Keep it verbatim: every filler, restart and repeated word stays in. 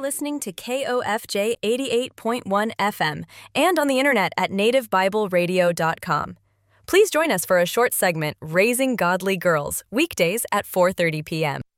listening to K O F J eighty-eight point one F M and on the internet at native bible radio dot com. Please join us for a short segment, Raising Godly Girls, weekdays at four thirty p.m.